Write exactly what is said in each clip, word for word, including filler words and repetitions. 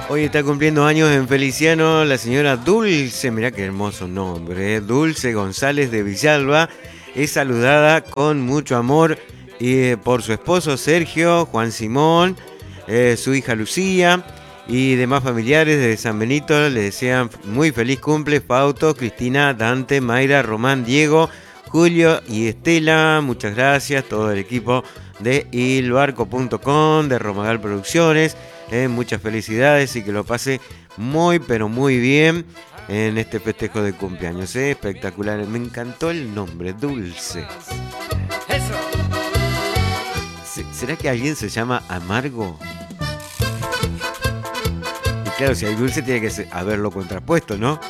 Hoy está cumpliendo años en Feliciano la señora Dulce, mirá qué hermoso nombre, ¿eh? Dulce González de Villalba. Es saludada con mucho amor eh, por su esposo Sergio, Juan Simón, eh, su hija Lucía y demás familiares de San Benito. Le desean muy feliz cumple Fausto, Cristina, Dante, Mayra, Román, Diego, Julio y Estela. Muchas gracias, todo el equipo de ilbarco punto com, de Romagal Producciones. Eh, muchas felicidades y que lo pase muy pero muy bien en este festejo de cumpleaños. Eh, espectacular, me encantó el nombre, Dulce. Eso. ¿Será que alguien se llama Amargo? Y claro, si hay dulce tiene que haberlo contrapuesto, ¿no?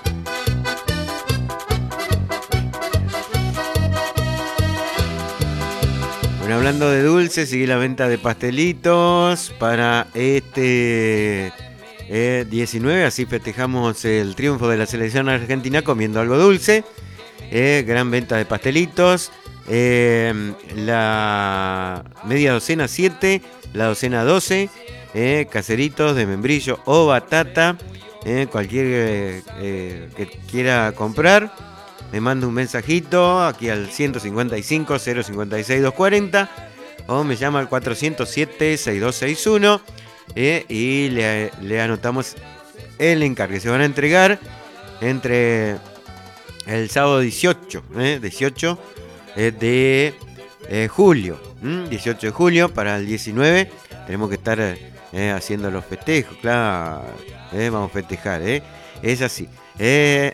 Bueno, hablando de dulce, sigue la venta de pastelitos para este eh, diecinueve, así festejamos el triunfo de la selección argentina comiendo algo dulce. Eh, gran venta de pastelitos, eh, la media docena siete, la docena doce, eh, caseritos de membrillo o batata, eh, cualquier eh, eh, que quiera comprar. Me manda un mensajito aquí al ciento cincuenta y cinco, cero cincuenta y seis, doscientos cuarenta o me llama al cuatrocientos siete, sesenta y dos sesenta y uno eh, y le, le anotamos el encargue. Se van a entregar entre el sábado dieciocho, eh, dieciocho eh, de eh, julio, ¿m? dieciocho de julio para el diecinueve. Tenemos que estar eh, haciendo los festejos, claro, eh, vamos a festejar, eh. Es así. Eh,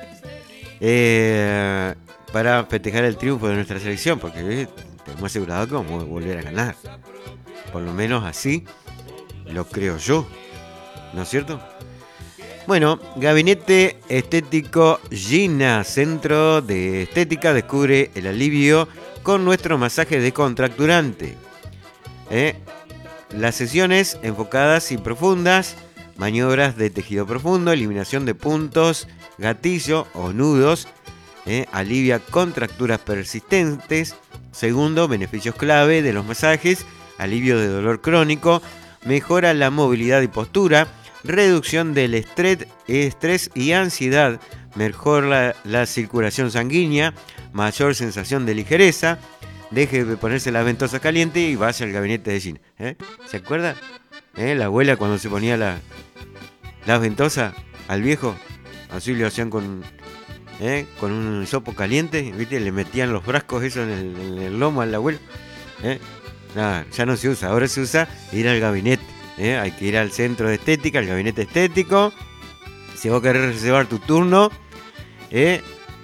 Eh, para festejar el triunfo de nuestra selección, porque eh, tenemos asegurado que vamos a volver a ganar. Por lo menos así lo creo yo, ¿no es cierto? Bueno, Gabinete Estético Gina, centro de estética, descubre el alivio con nuestro masaje descontracturante. Eh, las sesiones enfocadas y profundas, maniobras de tejido profundo, eliminación de puntos, gatillo o nudos, eh, alivia contracturas persistentes. Segundo, beneficios clave de los masajes: alivio de dolor crónico, mejora la movilidad y postura, reducción del estrés, estrés y ansiedad, mejora la, la circulación sanguínea, mayor sensación de ligereza. Deje de ponerse la ventosa caliente y vaya al gabinete de Gina. ¿Eh? ¿Se acuerda? ¿Eh? La abuela cuando se ponía la, la ventosa al viejo. Así le hacían con, ¿eh? con un hisopo caliente, ¿viste? Le metían los frascos eso en el, en el lomo al abuelo. ¿Eh? Nada, ya no se usa, ahora se usa ir al gabinete. ¿eh? Hay que ir al centro de estética, al gabinete estético. Si vos querés reservar tu turno, ¿eh?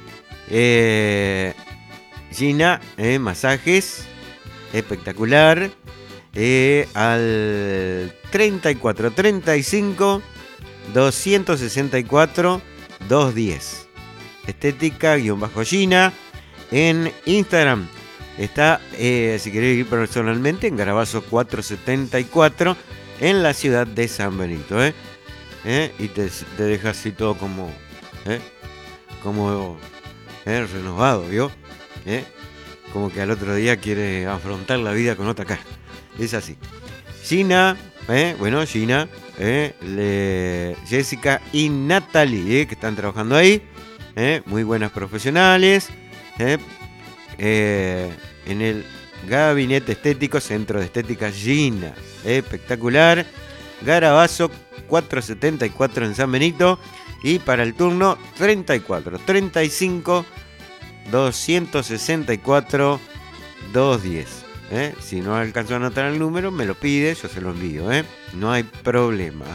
Eh, Gina, eh, masajes, espectacular. Eh, al treinta y cuatro treinta y cinco doscientos sesenta y cuatro doscientos diez. Estética-Gina en Instagram. Está, eh, si querés ir personalmente, en Garabazo cuatrocientos setenta y cuatro en la ciudad de San Benito. ¿eh? ¿Eh? Y te, te deja así todo como, ¿eh? como ¿eh? renovado, ¿vio? ¿Eh? Como que al otro día quiere afrontar la vida con otra cara. Es así. Gina, ¿eh? bueno, Gina, ¿eh? Le, Jessica y Natalie, ¿eh? que están trabajando ahí. ¿eh? Muy buenas profesionales. ¿eh? Eh, en el Gabinete Estético, Centro de Estética Gina. ¿eh? Espectacular. Garabazo cuatrocientos setenta y cuatro en San Benito. Y para el turno treinta y cuatro treinta y cinco doscientos sesenta y cuatro doscientos diez. ¿eh? Si no alcanzo a anotar el número, me lo pide, yo se lo envío. ¿eh? No hay problema.